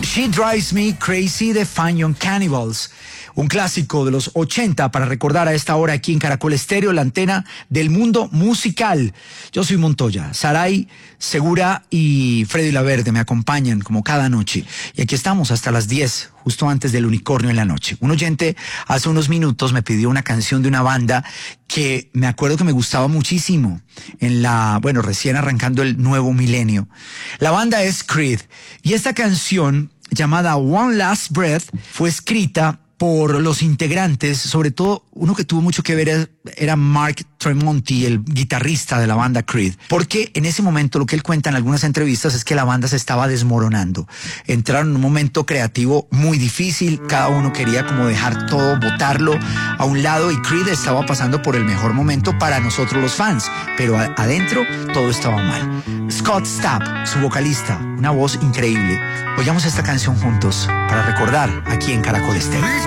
She Drives Me Crazy de Fine Young Cannibals, un clásico de los 80 para recordar a esta hora aquí en Caracol Estéreo, la antena del mundo musical. Yo soy Montoya, Saray, Segura y Freddy Laverde me acompañan como cada noche. Y aquí estamos hasta las 10, justo antes del unicornio en la noche. Un oyente hace unos minutos me pidió una canción de una banda que me acuerdo que me gustaba muchísimo recién arrancando el nuevo milenio. La banda es Creed y esta canción llamada One Last Breath fue escrita por los integrantes, sobre todo uno que tuvo mucho que ver era Mark Tremonti, el guitarrista de la banda Creed, porque en ese momento lo que él cuenta en algunas entrevistas es que la banda se estaba desmoronando. Entraron en un momento creativo muy difícil, cada uno quería como dejar todo, botarlo a un lado, y Creed estaba pasando por el mejor momento para nosotros los fans, pero adentro todo estaba mal. Scott Stapp, su vocalista, una voz increíble. Oigamos esta canción juntos para recordar aquí en Caracol Estéreo.